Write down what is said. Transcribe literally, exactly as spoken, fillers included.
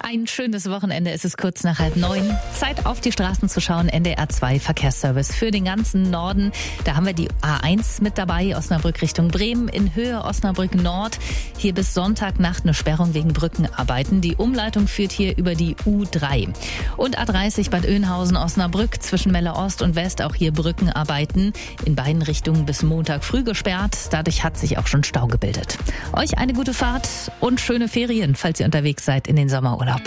Ein schönes Wochenende, es ist kurz nach halb neun. Zeit auf die Straßen zu schauen. N D R zwei Verkehrsservice für den ganzen Norden. Da haben wir die A eins mit dabei, Osnabrück Richtung Bremen, in Höhe Osnabrück Nord. Hier bis Sonntagnacht eine Sperrung wegen Brückenarbeiten. Die Umleitung führt hier über die U drei. Und A dreißig Bad Oeynhausen Osnabrück zwischen Melle Ost und West, auch hier Brückenarbeiten. In beiden Richtungen bis Montag früh gesperrt. Dadurch hat sich auch schon Stau gebildet. Euch eine gute Fahrt und schöne Ferien, falls ihr unterwegs seid in den Sommerurlaub.